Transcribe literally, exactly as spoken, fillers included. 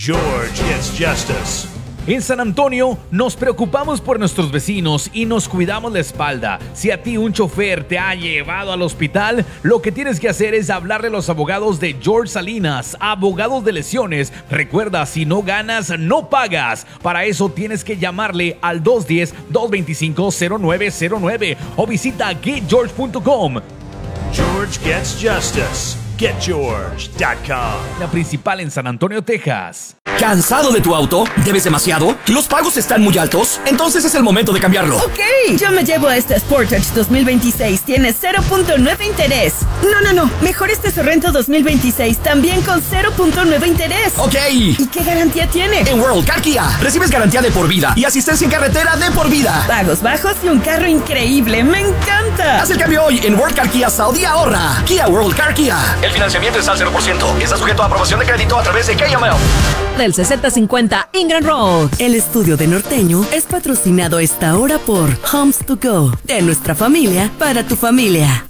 George gets justice. En San Antonio nos preocupamos por nuestros vecinos y nos cuidamos la espalda. Si a ti un chofer te ha llevado al hospital, lo que tienes que hacer es hablarle a los abogados de George Salinas, abogados de lesiones. Recuerda, si no ganas, no pagas. Para eso tienes que llamarle al dos uno cero, dos dos cinco, cero nueve cero nueve o visita get george punto com. George gets justice. get george punto com. La principal en San Antonio, Texas. ¿Cansado de tu auto? ¿Debes demasiado? ¿Los pagos están muy altos? Entonces es el momento de cambiarlo. Ok, yo me llevo a este Sportage dos mil veintiséis. Tiene cero punto nueve interés. No, no, no. Mejor este Sorrento dos mil veintiséis también con cero punto nueve interés. Ok. ¿Y qué garantía tiene? En World Car Kia recibes garantía de por vida y asistencia en carretera de por vida. Pagos bajos y un carro increíble. ¡Me encanta! Haz el cambio hoy en World Car Kia Saudi ahorra. Kia World Car Kia. El financiamiento es al cero por ciento. Está sujeto a aprobación de crédito a través de K M L. Del sesenta cincuenta Ingram Road. El estudio de Norteño es patrocinado esta hora por Homes to Go. De nuestra familia para tu familia.